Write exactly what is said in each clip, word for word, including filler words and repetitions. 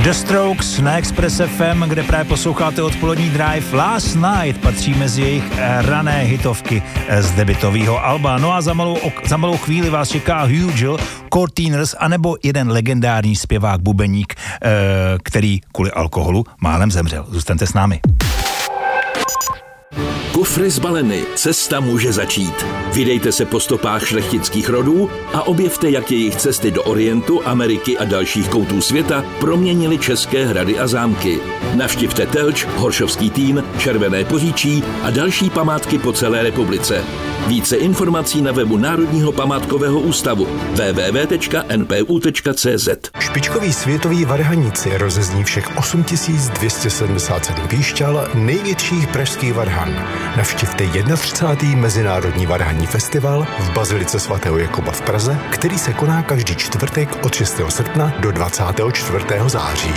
The Strokes na Express F M, kde právě posloucháte odpolední Drive. Last Night patří mezi jejich rané hitovky z debutového alba. No a za malou, za malou chvíli vás čeká Hugel, Cortiners, anebo jeden legendární zpěvák bubeník, který kvůli alkoholu málem zemřel. Zůstaňte s námi. Kufry zbaleny, cesta může začít. Vydejte se po stopách šlechtických rodů a objevte, jak jejich cesty do Orientu, Ameriky a dalších koutů světa proměnily české hrady a zámky. Navštivte Telč, Horšovský Týn, Červené Poříčí a další památky po celé republice. Více informací na webu Národního památkového ústavu w w w tečka n p u tečka c z. Špičkoví světoví varhaníci rozezní všech osm tisíc dvě stě sedmdesát sedm píšťal největších pražských varhan. Navštivte třicátý Mezinárodní varhanní festival v Bazilice svatého Jakuba v Praze, který se koná každý čtvrtek od šestého srpna do dvacátého čtvrtého září.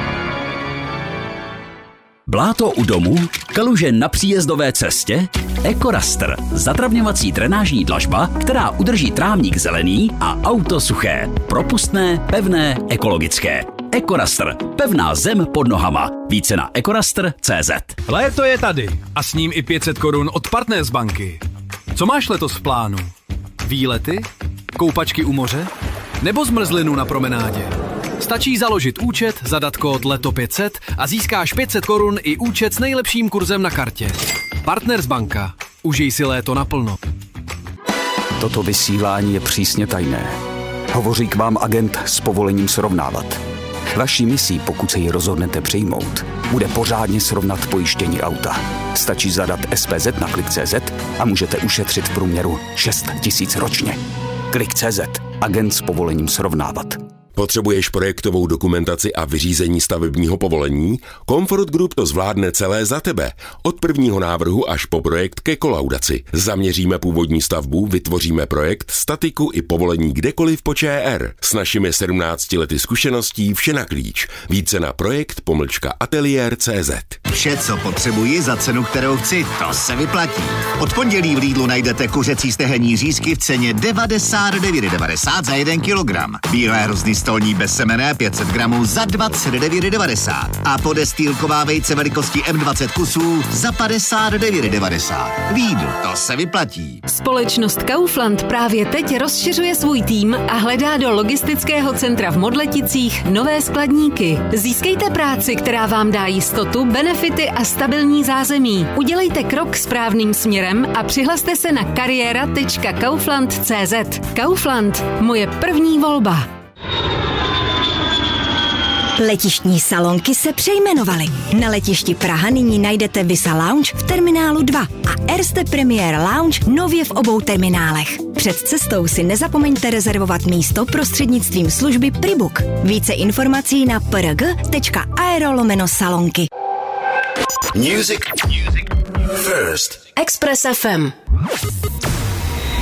Bláto u domu, kaluže na příjezdové cestě, Ekoraster, zatravňovací drenážní dlažba, která udrží trávník zelený a auto suché. Propustné, pevné, ekologické. Ekoraster, pevná zem pod nohama. Více na ekoraster tečka cé zet. Léto je tady a s ním i pět set korun od Partners banky. Co máš letos v plánu? Výlety? Koupačky u moře? Nebo zmrzlinu na promenádě? Stačí založit účet, zadat kód leto pět set a získáš pět set korun i účet s nejlepším kurzem na kartě. Partners banka. Užij si léto naplno. Toto vysílání je přísně tajné. Hovoří k vám agent s povolením srovnávat. Vaší misí, pokud se ji rozhodnete přijmout, bude pořádně srovnat pojištění auta. Stačí zadat S P Z na klik tečka cé zet a můžete ušetřit v průměru šest tisíc ročně. klik tečka cé zet. Agent s povolením srovnávat. Potřebuješ projektovou dokumentaci a vyřízení stavebního povolení? Comfort Group to zvládne celé za tebe. Od prvního návrhu až po projekt ke kolaudaci. Zaměříme původní stavbu, vytvoříme projekt, statiku i povolení kdekoliv po Č R. S našimi sedmnácti lety zkušeností vše na klíč. Více na projekt pomlčka ateliér tečka cé zet. Vše, co potřebuji za cenu, kterou chci, to se vyplatí. Od pondělí v Lidlu najdete kuřecí stehenní řízky v ceně devadesát devět devadesát za jeden kilogram. Bílé hrozny stolní bezsemenné pět set gramů za dvacet devět devadesát a podestýlková vejce velikosti M dvacet kusů za padesát devět devadesát. Lidl, to se vyplatí. Společnost Kaufland právě teď rozšiřuje svůj tým a hledá do logistického centra v Modleticích nové skladníky. Získejte práci, která vám dá jistotu, benefity a stabilní zázemí. Udělejte krok správným směrem a přihlaste se na kariéra tečka kaufland tečka cé zet. Kaufland, moje první volba. Letištní salonky se přejmenovaly. Na letišti Praha nyní najdete Visa Lounge v terminálu dva a Erste Premier Lounge nově v obou terminálech. Před cestou si nezapomeňte rezervovat místo prostřednictvím služby Pribook. Více informací na prg tečka aero lomeno salonky. Music. Music. First. Express F M.